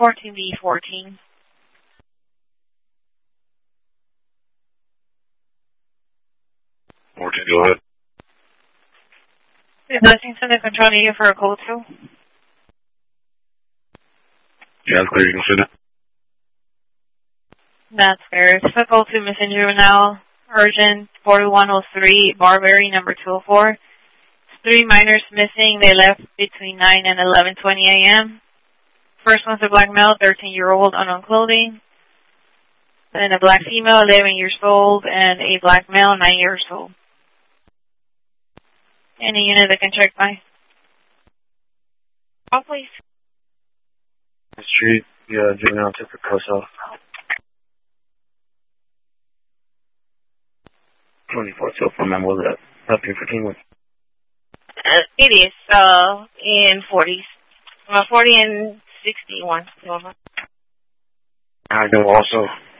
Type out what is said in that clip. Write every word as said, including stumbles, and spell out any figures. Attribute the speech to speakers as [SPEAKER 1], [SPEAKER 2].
[SPEAKER 1] fourteen B fourteen.
[SPEAKER 2] fourteen, go ahead.
[SPEAKER 1] Blessington to control you for a code two.
[SPEAKER 2] Yeah, that's clear. You can send it.
[SPEAKER 1] That's fair. It's a code two missing juvenile. Urgent forty-one oh three, Barbary, number two oh four. Three minors missing. They left between nine and eleven twenty a m First one's a black male, thirteen-year-old, unknown clothing. Then a black female, eleven years old, and a black male, nine years old. Any unit that can check by? Oh, please.
[SPEAKER 2] Street, yeah, juvenile took the cuffs off. twenty-four telephone number, was that helping for Kingwood?
[SPEAKER 1] Uh, it is, uh, in forties. Well, forty and sixty-one.
[SPEAKER 2] I know also.